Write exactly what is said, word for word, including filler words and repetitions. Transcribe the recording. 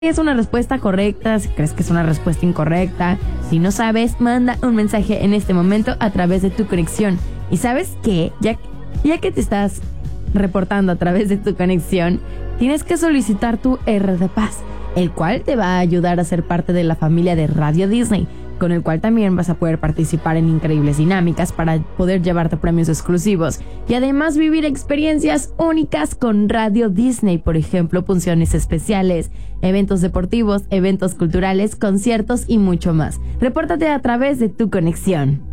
es una respuesta correcta, si crees que es una respuesta incorrecta. Si no sabes, manda un mensaje en este momento a través de tu conexión. ¿Y sabes qué? Ya, ya que te estás reportando a través de tu conexión, tienes que solicitar tu R de Paz, el cual te va a ayudar a ser parte de la familia de Radio Disney, con el cual también vas a poder participar en increíbles dinámicas para poder llevarte premios exclusivos y además vivir experiencias únicas con Radio Disney, por ejemplo, funciones especiales, eventos deportivos, eventos culturales, conciertos y mucho más. Repórtate a través de tu conexión.